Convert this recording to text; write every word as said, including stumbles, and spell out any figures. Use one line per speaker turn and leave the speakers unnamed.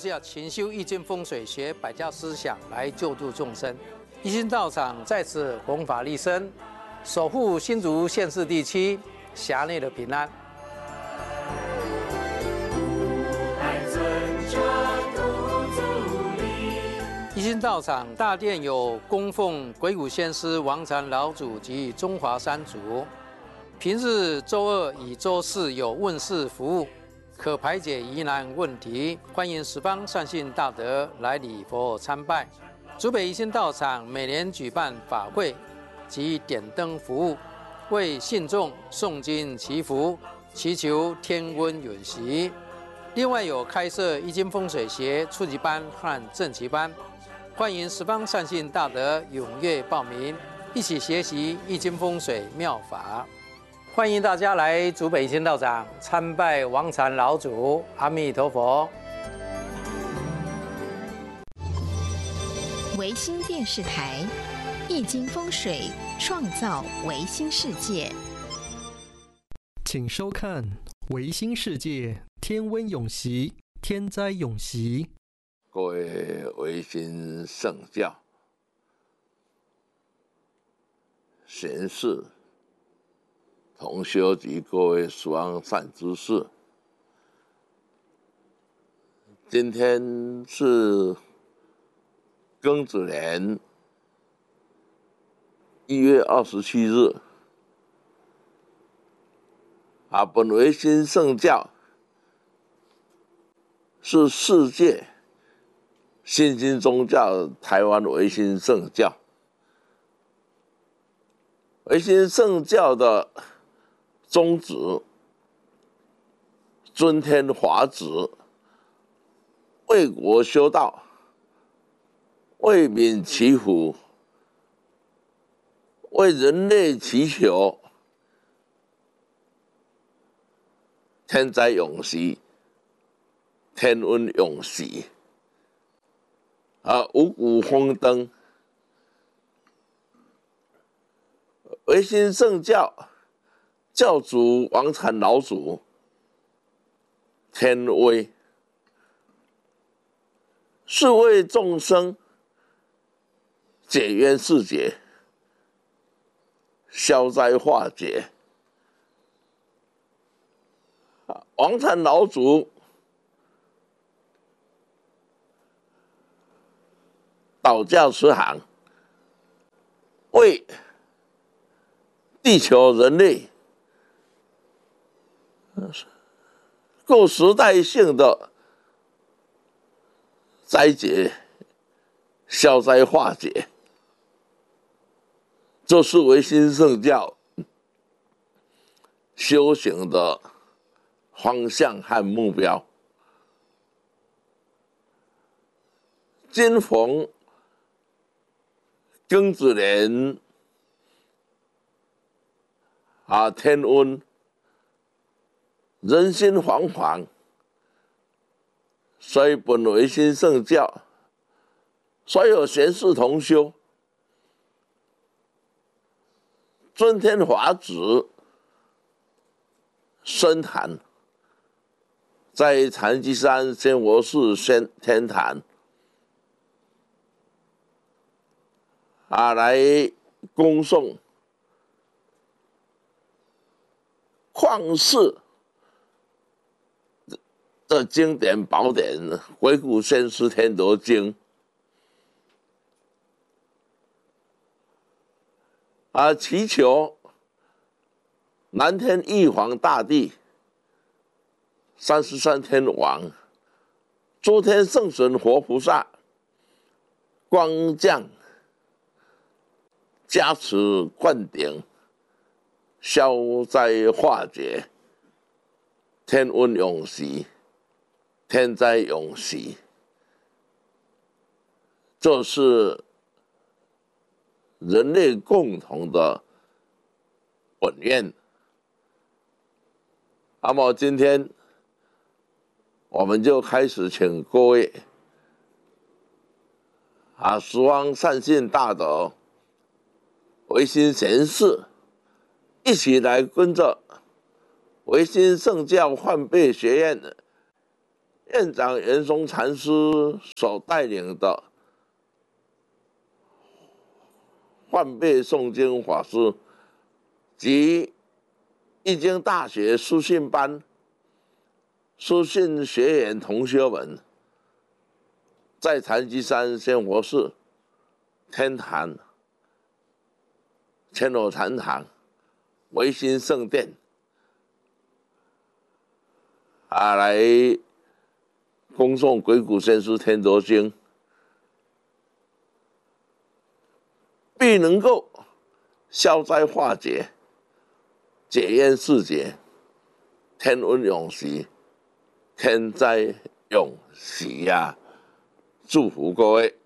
是要勤修易经风水学百家思想来救度众生。一心道场在此弘法利生，守护新竹县市地区辖内的平安。一心道场大殿有供奉鬼谷先师王禅老祖及中华三祖，平日周二与周四有问事服务，可排解疑难问题。欢迎十方善信大德来礼佛参拜。竹北一心道场每年举办法会及点灯服务，为信众诵经祈福，祈求天温允习。另外有开设易经风水学初级班和正级班，欢迎十方善信大德踊跃报名，一起学习易经风水妙法。欢迎大家来竹北一心道场参拜王禅老祖，阿弥陀佛。
维新电视台，易经风水创造维新世界。
请收看维新世界，天温永习，天灾永习。
各位维新圣教贤士、同修及各位十方善知识，今天是庚子年一月二十七日，啊，本维新圣教是世界新兴宗教台湾维新圣教。维新圣教的宗旨，尊天华旨，为国修道，为民祈福，为人类祈求天灾永息，天温永息，啊，五谷丰登。维新圣教教主王禅老祖天威，是为众生解冤释结，消灾化解。王禅老祖导教慈航，为地球人类各时代性的灾劫消灾化解，这是维新圣教修行的方向和目标。今逢庚子年啊，天温，人心惶惶，所以本维新圣教所有贤士同修，尊天华旨深坛，在禅机山仙佛寺仙天坛啊，来恭送旷世的经典宝典《鬼谷先师天德经》啊，祈求南天玉皇大帝、三十三天王、诸天圣神活菩萨光降加持灌顶，消灾化解，天温永息，天灾永息。这是人类共同的本愿。那么今天我们就开始请各位啊，十方善信大德、维新贤士一起来跟着维新圣教换辈学院院长圆松禅师所带领的换背诵经法师及易经大学书信班书信学员同学们，在禅机山仙佛寺天坛千罗禅堂维新圣殿啊，来恭诵鬼谷先师天陀经，必能够消灾化解、解冤释结、天恩永续、天灾永喜呀！祝福各位。